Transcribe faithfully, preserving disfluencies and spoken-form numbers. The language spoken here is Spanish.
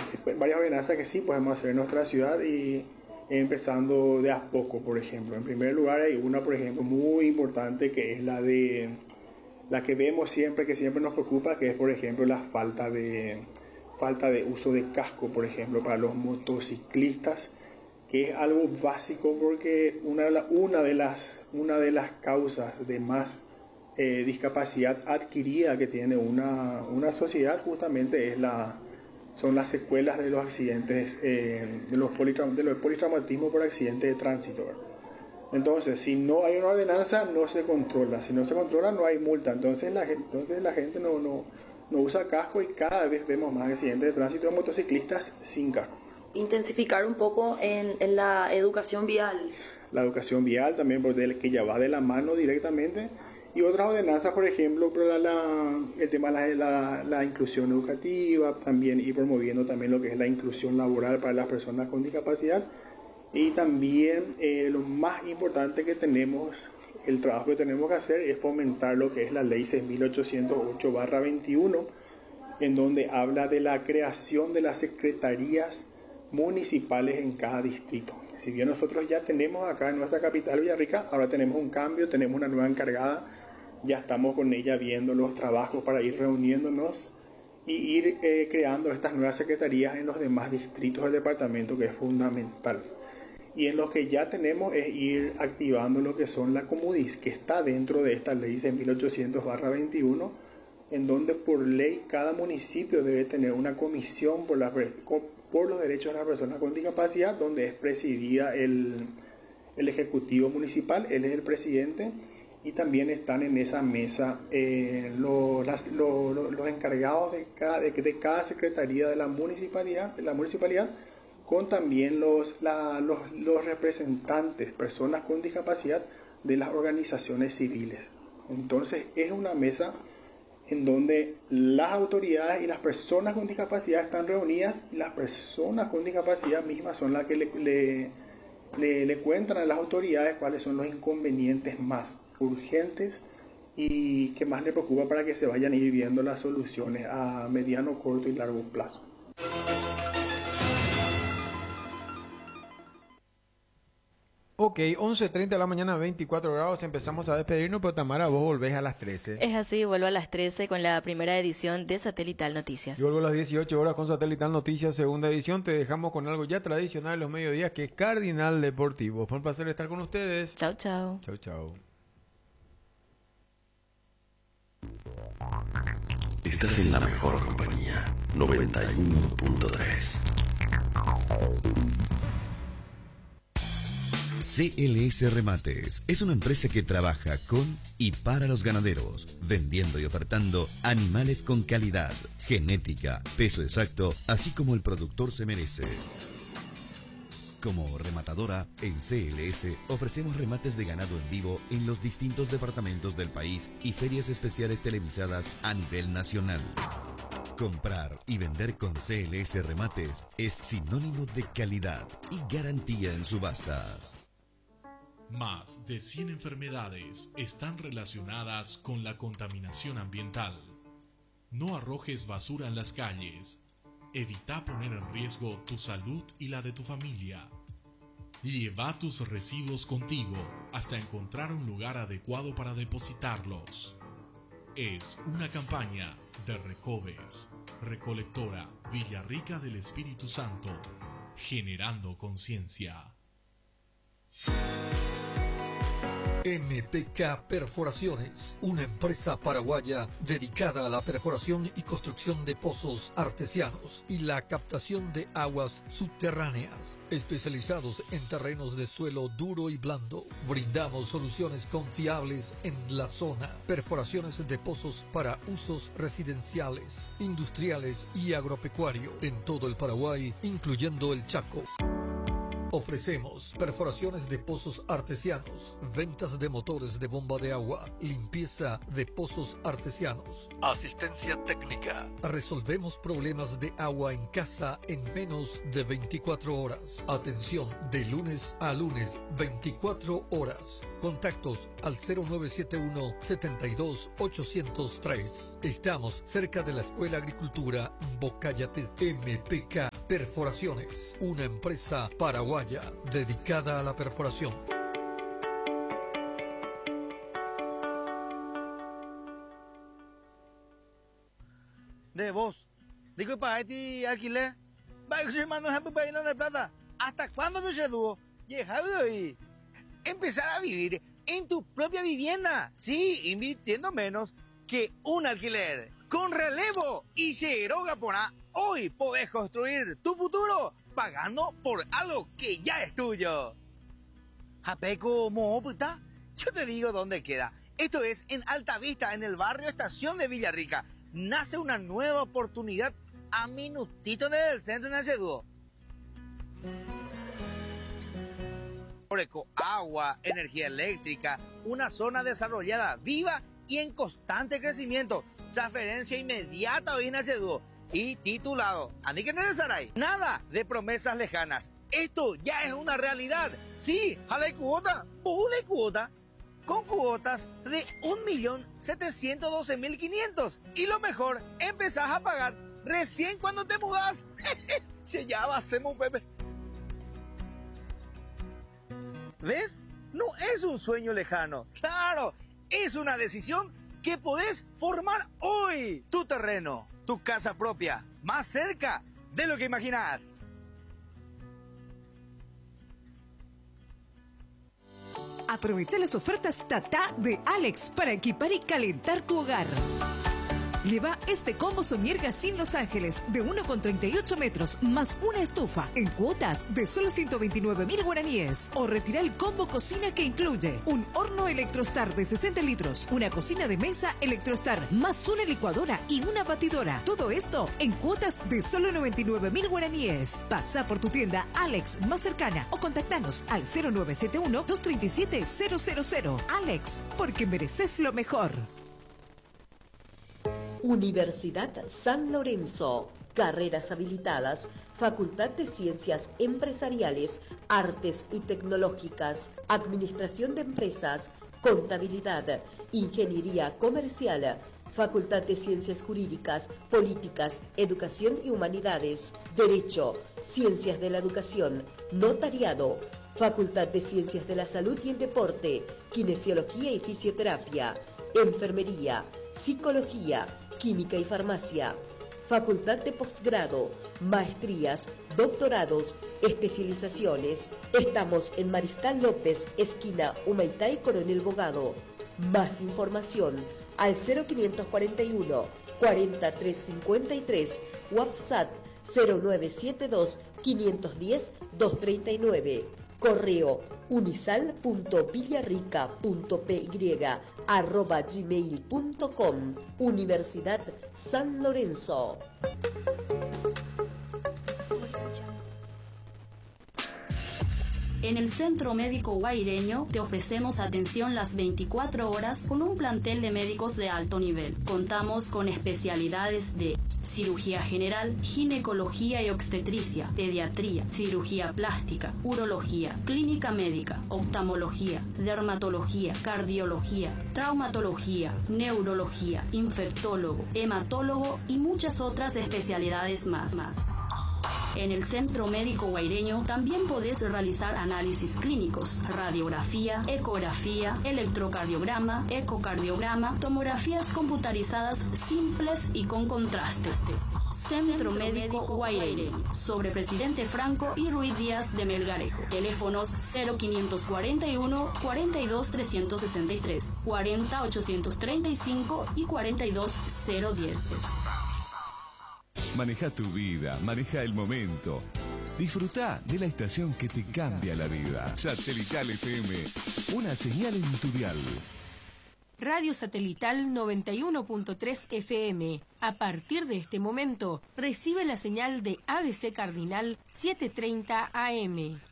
sí, varias ordenanzas que sí podemos hacer en nuestra ciudad y empezando de a poco, por ejemplo. En primer lugar hay una, por ejemplo, muy importante que es la de la que vemos siempre, que siempre nos preocupa, que es, por ejemplo, la falta de falta de uso de casco, por ejemplo, para los motociclistas, que es algo básico porque una de, la, una de, las, una de las causas de más eh, discapacidad adquirida que tiene una, una sociedad justamente es la, son las secuelas de los accidentes, eh, de los politraum, de los politraumatismos por accidente de tránsito. Entonces, si no hay una ordenanza, no se controla. Si no se controla, no hay multa. Entonces la gente, entonces, la gente no, no, no usa casco y cada vez vemos más accidentes de tránsito de motociclistas sin casco. Intensificar un poco en, en la educación vial. La educación vial también, porque que ya va de la mano directamente. Y otras ordenanzas, por ejemplo, la, la, el tema de la, la, la inclusión educativa, también ir promoviendo también lo que es la inclusión laboral para las personas con discapacidad. Y también eh, lo más importante que tenemos, el trabajo que tenemos que hacer es fomentar lo que es la ley seis mil ochocientos ocho barra veintiuno, en donde habla de la creación de las secretarías municipales en cada distrito. Si bien nosotros ya tenemos acá en nuestra capital Villarrica, ahora tenemos un cambio, tenemos una nueva encargada, ya estamos con ella viendo los trabajos para ir reuniéndonos y ir eh, creando estas nuevas secretarías en los demás distritos del departamento, que es fundamental. Y en lo que ya tenemos es ir activando lo que son la Comudis, que está dentro de esta ley seis mil ochocientos barra veintiuno, en donde por ley cada municipio debe tener una comisión por, la, por los derechos de las personas con discapacidad, donde es presidida el, el Ejecutivo Municipal, él es el presidente, y también están en esa mesa eh, los, las, los, los encargados de cada, de, de cada secretaría de la municipalidad, de la municipalidad con también los, la, los, los representantes, personas con discapacidad de las organizaciones civiles. Entonces es una mesa en donde las autoridades y las personas con discapacidad están reunidas, y las personas con discapacidad mismas son las que le, le, le, le cuentan a las autoridades cuáles son los inconvenientes más urgentes y que más le preocupa para que se vayan a ir viendo las soluciones a mediano, corto y largo plazo. Ok, once treinta de la mañana, veinticuatro grados, empezamos a despedirnos, pero Tamara, vos volvés a las trece. Es así, vuelvo a las trece con la primera edición de Satelital Noticias. Yo vuelvo a las dieciocho horas con Satelital Noticias, segunda edición. Te dejamos con algo ya tradicional en los mediodías, que es Cardinal Deportivo. Fue un placer estar con ustedes. Chau, chau. Chau, chau. Estás en la mejor compañía, noventa y uno punto tres. C L S Remates es una empresa que trabaja con y para los ganaderos, vendiendo y ofertando animales con calidad, genética, peso exacto, así como el productor se merece. Como rematadora, en C L S ofrecemos remates de ganado en vivo en los distintos departamentos del país y ferias especiales televisadas a nivel nacional. Comprar y vender con C L S Remates es sinónimo de calidad y garantía en subastas. Más de cien enfermedades están relacionadas con la contaminación ambiental. No arrojes basura en las calles. Evita poner en riesgo tu salud y la de tu familia. Lleva tus residuos contigo hasta encontrar un lugar adecuado para depositarlos. Es una campaña de Recoves, Recolectora Villarrica del Espíritu Santo, generando conciencia. M P K Perforaciones, una empresa paraguaya dedicada a la perforación y construcción de pozos artesianos y la captación de aguas subterráneas, especializados en terrenos de suelo duro y blando. Brindamos soluciones confiables en la zona. Perforaciones de pozos para usos residenciales, industriales y agropecuario en todo el Paraguay, incluyendo el Chaco. Ofrecemos perforaciones de pozos artesianos, ventas de motores de bomba de agua, limpieza de pozos artesianos, asistencia técnica. Resolvemos problemas de agua en casa en menos de veinticuatro horas. Atención de lunes a lunes, veinticuatro horas. Contactos al cero nueve siete uno, setenta y dos, ochocientos tres. Estamos cerca de la Escuela Agricultura Bocayatú. M P K Perforaciones, una empresa paraguaya dedicada a la perforación. De vos, digo para este alquiler, va a ser mano de plata. ¿Hasta cuándo me se dúo? Y empezar a vivir en tu propia vivienda, sí, invirtiendo menos que un alquiler. Con Relevo y Cero Gapona, hoy podés construir tu futuro pagando por algo que ya es tuyo. Japeco Moputa, yo te digo dónde queda. Esto es en Alta Vista, en el barrio Estación de Villarrica. Nace una nueva oportunidad a minutito del centro de Naceduo. Agua, energía eléctrica, una zona desarrollada, viva y en constante crecimiento. Transferencia inmediata hoy en Naceduo. Y titulado, ¿Ani que necesitáis? Nada de promesas lejanas. Esto ya es una realidad. Sí, jale cuota, pule cuota. Con cuotas de un millón setecientos doce mil quinientos. Y lo mejor, empezás a pagar recién cuando te mudás. Che, ya hacemos, Pepe. ¿Ves? No es un sueño lejano. Claro, es una decisión que podés formar hoy. Tu terreno, tu casa propia, más cerca de lo que imaginás. Aprovecha las ofertas Tata de Alex para equipar y calentar tu hogar. Lleva este combo Somier Gasín Los Ángeles de uno con treinta y ocho metros más una estufa en cuotas de solo ciento veintinueve mil guaraníes. O retira el combo cocina que incluye un horno Electrostar de sesenta litros, una cocina de mesa Electrostar más una licuadora y una batidora. Todo esto en cuotas de solo noventa y nueve mil guaraníes. Pasa por tu tienda Alex más cercana o contactanos al cero nueve siete uno, dos tres siete, cero cero cero. Alex, porque mereces lo mejor. Universidad San Lorenzo. Carreras habilitadas. Facultad de Ciencias Empresariales, Artes y Tecnológicas, Administración de Empresas, Contabilidad, Ingeniería Comercial, Facultad de Ciencias Jurídicas, Políticas, Educación y Humanidades, Derecho, Ciencias de la Educación, Notariado, Facultad de Ciencias de la Salud y el Deporte, Kinesiología y Fisioterapia, Enfermería, Psicología, Química y Farmacia, Facultad de Posgrado, Maestrías, Doctorados, Especializaciones. Estamos en Mariscal López, esquina Humaitá y Coronel Bogado. Más información al cero quinientos cuarenta y uno, cuarenta, trescientos cincuenta y tres, WhatsApp cero nueve siete dos, quinientos diez, doscientos treinta y nueve. Correo unisal.villarrica.py arroba gmail punto com. Universidad San Lorenzo. En el Centro Médico Guaireño te ofrecemos atención las veinticuatro horas con un plantel de médicos de alto nivel. Contamos con especialidades de cirugía general, ginecología y obstetricia, pediatría, cirugía plástica, urología, clínica médica, oftalmología, dermatología, cardiología, traumatología, neurología, infectólogo, hematólogo y muchas otras especialidades más. más. En el Centro Médico Guaireño también podés realizar análisis clínicos, radiografía, ecografía, electrocardiograma, ecocardiograma, tomografías computarizadas simples y con contrastes. Centro Médico Guaireño, sobre Presidente Franco y Ruiz Díaz de Melgarejo. Teléfonos cero quinientos cuarenta y uno, cuarenta y dos, trescientos sesenta y tres, cuarenta, ochocientos treinta y cinco y cuarenta y dos, cero diez. Maneja tu vida, maneja el momento. Disfruta de la estación que te cambia la vida. Satelital F M, una señal en tu dial. Radio Satelital noventa y uno punto tres F M. A partir de este momento, recibe la señal de A B C Cardinal setecientos treinta A M.